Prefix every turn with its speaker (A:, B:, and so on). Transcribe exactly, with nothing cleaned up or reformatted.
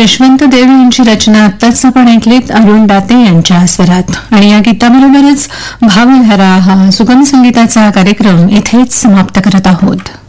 A: यशवंत देव यांची रचना आत्ताच आपण ऐकलीत अरुण दाते यांच्या स्वरात. आणि या गीताबरोबरच भावधारा हा सुगम संगीताचा कार्यक्रम इथेच समाप्त करत आहोत.